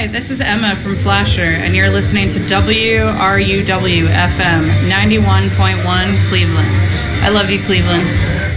Hi, this is Emma from Flasher, and you're listening to WRUW FM 91.1 Cleveland. I love you, Cleveland.